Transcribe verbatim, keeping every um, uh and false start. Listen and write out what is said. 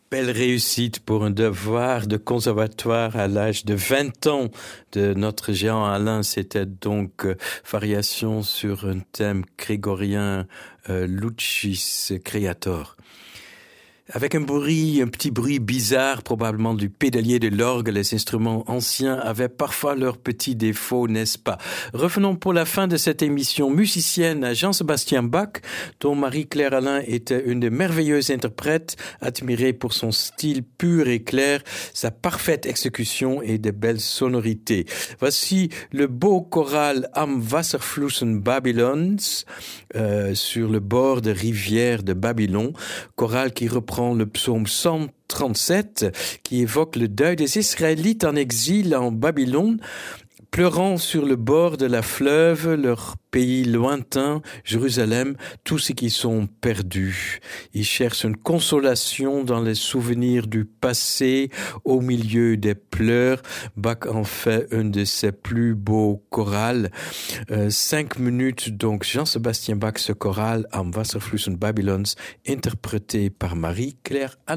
Belle réussite pour un devoir de conservatoire à l'âge de vingt ans de notre géant Alain. C'était donc euh, variation sur un thème grégorien euh, Lucis Creator. Avec un bruit, un petit bruit bizarre, probablement du pédalier de l'orgue, les instruments anciens avaient parfois leurs petits défauts, n'est-ce pas? Revenons pour la fin de cette émission musicienne à Jean-Sébastien Bach, dont Marie-Claire Alain était une des merveilleuses interprètes, admirée pour son style pur et clair, sa parfaite exécution et de belles sonorités. Voici le beau choral Am Wasserflussen Babylons, euh, sur le bord de rivière de Babylone, choral qui reprend le psaume cent trente-sept qui évoque le deuil des Israélites en exil en Babylone, pleurant sur le bord de la fleuve, leur pays lointain, Jérusalem, tous ceux qui sont perdus. Ils cherchent une consolation dans les souvenirs du passé, au milieu des pleurs. Bach en fait un de ses plus beaux chorals. Euh, cinq minutes, donc, Jean-Sébastien Bach, ce choral, Am Wasserflussen Babylons, interprété par Marie-Claire Alain.